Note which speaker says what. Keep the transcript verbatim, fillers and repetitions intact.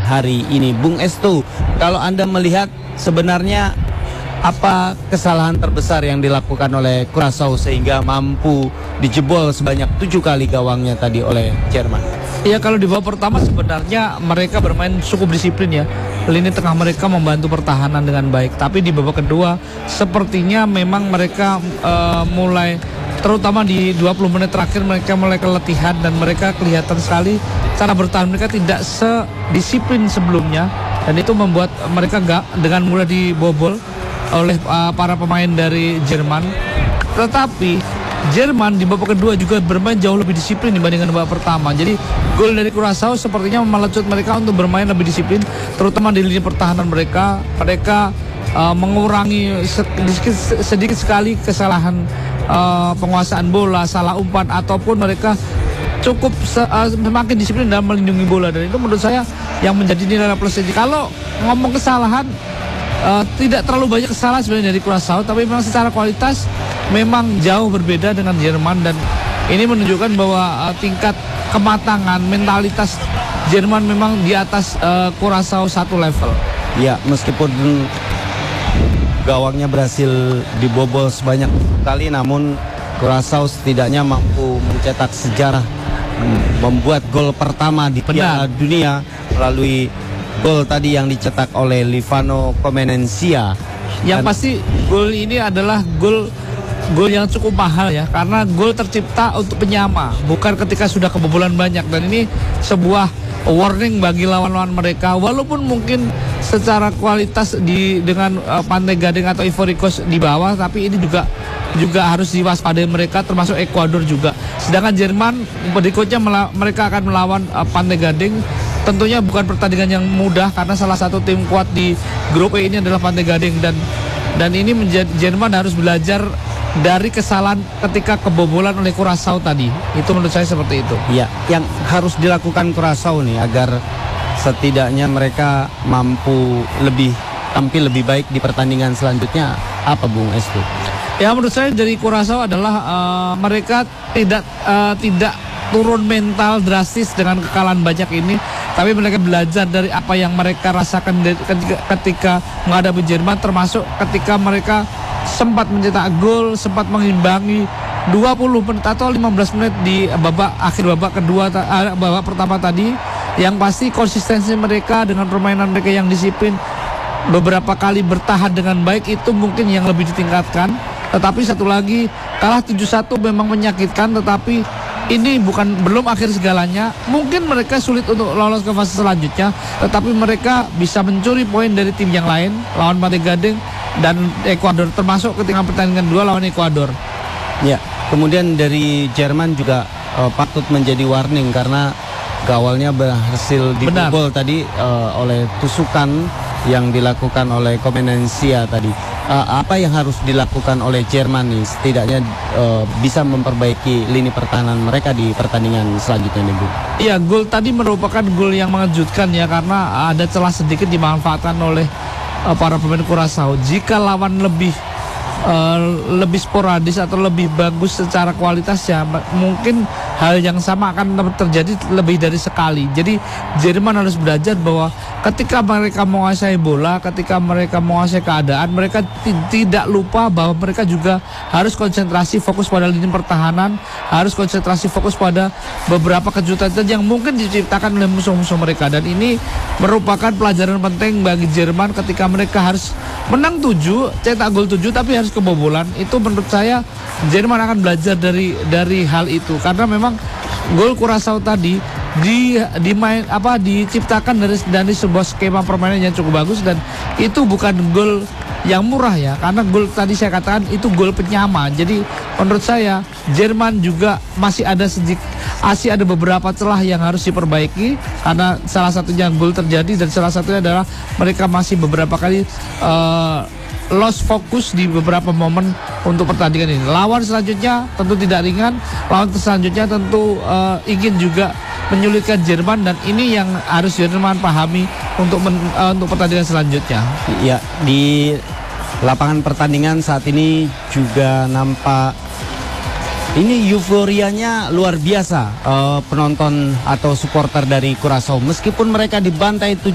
Speaker 1: hari ini. Bung Estu, kalau Anda melihat sebenarnya apa kesalahan terbesar yang dilakukan oleh Curaçao sehingga mampu dijebol sebanyak tujuh kali gawangnya tadi oleh Jerman?
Speaker 2: Ya, kalau di babak pertama sebenarnya mereka bermain cukup disiplin ya. Lini tengah mereka membantu pertahanan dengan baik. Tapi di babak kedua sepertinya memang mereka uh, mulai, terutama di dua puluh menit terakhir mereka mulai keletihan dan mereka kelihatan sekali cara bertahan mereka tidak sedisiplin sebelumnya. Dan itu membuat mereka gak, dengan mudah dibobol oleh uh, para pemain dari Jerman. Tetapi Jerman di babak kedua juga bermain jauh lebih disiplin dibandingkan babak pertama. Jadi gol dari Curaçao sepertinya melecut mereka untuk bermain lebih disiplin, terutama di lini pertahanan mereka. Mereka uh, mengurangi sedikit, sedikit sekali kesalahan uh, penguasaan bola, salah umpan, ataupun mereka cukup uh, semakin disiplin dalam melindungi bola. Dan itu menurut saya yang menjadi nilai plusnya. Kalau ngomong kesalahan, Uh, tidak terlalu banyak kesalahan sebenarnya dari Curaçao, tapi memang secara kualitas memang jauh berbeda dengan Jerman. Dan ini menunjukkan bahwa uh, tingkat kematangan, mentalitas Jerman memang di atas uh, Curaçao satu level.
Speaker 1: Ya, meskipun gawangnya berhasil dibobol sebanyak kali, namun Curaçao setidaknya mampu mencetak sejarah, membuat gol pertama di Piala Dunia melalui gol tadi yang dicetak oleh Livano Comenencia.
Speaker 2: Yang pasti gol ini adalah gol gol yang cukup mahal ya, karena gol tercipta untuk penyama, bukan ketika sudah kebobolan banyak. Dan ini sebuah warning bagi lawan-lawan mereka. Walaupun mungkin secara kualitas di dengan uh, Pantai Gading atau Ivory Coast di bawah, tapi ini juga juga harus diwaspadai mereka, termasuk Ekuador juga. Sedangkan Jerman berikutnya mereka akan melawan uh, Pantai Gading. Tentunya bukan pertandingan yang mudah karena salah satu tim kuat di grup E ini adalah Pantai Gading, dan dan ini menjadi Jerman harus belajar dari kesalahan ketika kebobolan oleh Curaçao tadi. Itu menurut saya seperti itu.
Speaker 1: Ya, yang harus dilakukan Curaçao nih agar setidaknya mereka mampu lebih tampil lebih baik di pertandingan selanjutnya apa, Bung Estu?
Speaker 2: Ya, menurut saya dari Curaçao adalah uh, mereka tidak uh, tidak turun mental drastis dengan kekalahan banyak ini, tapi mereka belajar dari apa yang mereka rasakan ketika, ketika menghadapi Jerman, termasuk ketika mereka sempat mencetak gol, sempat mengimbangi dua puluh menit atau lima belas menit di babak akhir babak kedua, babak pertama tadi. Yang pasti konsistensi mereka dengan permainan mereka yang disiplin, beberapa kali bertahan dengan baik, itu mungkin yang lebih ditingkatkan. Tetapi satu lagi, kalah tujuh satu memang menyakitkan, tetapi ini bukan belum akhir segalanya. Mungkin mereka sulit untuk lolos ke fase selanjutnya, tetapi mereka bisa mencuri poin dari tim yang lain, lawan Pantai Gading dan Ekuador, termasuk ketika pertandingan dua lawan Ekuador.
Speaker 1: Ya, kemudian dari Jerman juga uh, patut menjadi warning karena gawalnya berhasil dibobol tadi uh, oleh tusukan yang dilakukan oleh Comenencia tadi. Uh, apa yang harus dilakukan oleh Jerman nih setidaknya uh, bisa memperbaiki lini pertahanan mereka di pertandingan selanjutnya nih, Bu?
Speaker 2: Iya, gol tadi merupakan gol yang mengejutkan ya, karena ada celah sedikit dimanfaatkan oleh uh, para pemain Curaçao. Jika lawan lebih uh, lebih sporadis atau lebih bagus secara kualitas ya, mungkin hal yang sama akan terjadi lebih dari sekali. Jadi Jerman harus belajar bahwa ketika mereka menguasai bola, ketika mereka menguasai keadaan, mereka tidak lupa bahwa mereka juga harus konsentrasi fokus pada lini pertahanan, harus konsentrasi fokus pada beberapa kejutan yang mungkin diciptakan oleh musuh-musuh mereka. Dan ini merupakan pelajaran penting bagi Jerman ketika mereka harus menang tujuh, cetak gol tujuh tapi harus kebobolan. Itu menurut saya Jerman akan belajar dari dari hal itu, karena memang gol Curaçao tadi di dimain apa diciptakan dari dari sebuah skema permainan yang cukup bagus, dan itu bukan gol yang murah ya, karena gol tadi saya katakan itu gol penyama. Jadi menurut saya Jerman juga masih ada sedikit masih ada beberapa celah yang harus diperbaiki, karena salah satunya gol terjadi dan salah satunya adalah mereka masih beberapa kali uh, lost fokus di beberapa momen untuk pertandingan ini. Lawan selanjutnya tentu tidak ringan, lawan selanjutnya tentu uh, ingin juga menyulitkan Jerman, dan ini yang harus Jerman pahami untuk men, uh, untuk pertandingan selanjutnya.
Speaker 1: Ya, di lapangan pertandingan saat ini juga nampak ini euforianya luar biasa, uh, penonton atau supporter dari Curaçao, meskipun mereka dibantai